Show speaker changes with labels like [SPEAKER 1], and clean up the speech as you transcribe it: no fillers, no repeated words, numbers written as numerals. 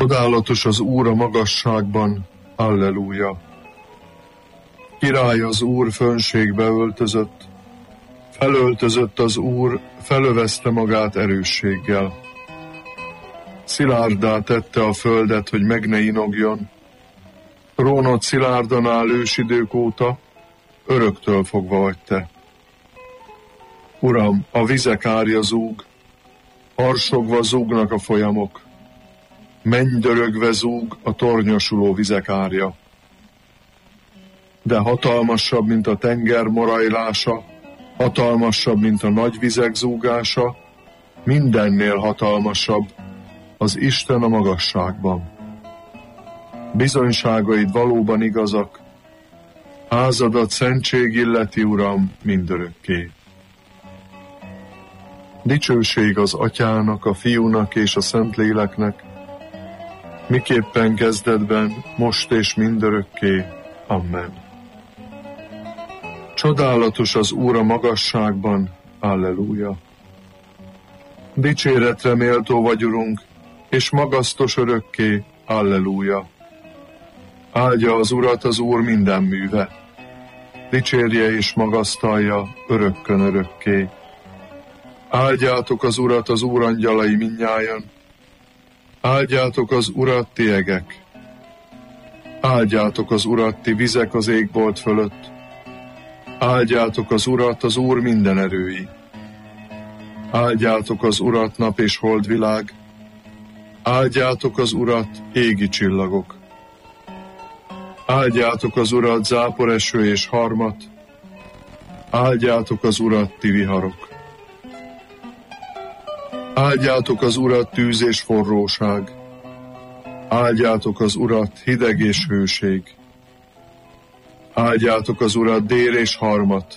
[SPEAKER 1] Csodálatos az Úr a magasságban, Alleluja! Király az Úr, fönségbe öltözött, felöltözött az Úr, felövezte magát erősséggel. Szilárddá tette a földet, hogy meg ne inogjon. Trónod szilárdan áll ősidők óta, öröktől fogva vagy te. Uram, a vizek árja zúg, harsogva zúgnak a folyamok. Mennydörögve zúg a tornyosuló vizek árja. De hatalmasabb, mint a tenger morajlása, hatalmasabb, mint a nagy vizek zúgása, mindennél hatalmasabb az Isten a magasságban. Bizonyságaid valóban igazak, házadat szentség illeti, Uram, mindörökké. Dicsőség az Atyának, a Fiúnak és a Szentléleknek, miképpen kezdetben, most és mindörökké. Amen. Csodálatos az Úr a magasságban, Alleluja! Dicséretre méltó vagy, Urunk, és magasztos örökké, Alleluja! Áldja az Urat az Úr minden műve, dicsérje és magasztalja örökkön örökké. Áldjátok az Urat az Úr angyalai mindnyájan, áldjátok az Urat ti egek, áldjátok az Urat ti vizek az égbolt fölött, áldjátok az Urat az Úr minden erői, áldjátok az Urat nap és holdvilág, áldjátok az Urat égi csillagok, áldjátok az Urat záporeső és harmat, áldjátok az Urat ti viharok. Áldjátok az Urat tűz és forróság, áldjátok az Urat hideg és hőség, áldjátok az Urat dél és harmat,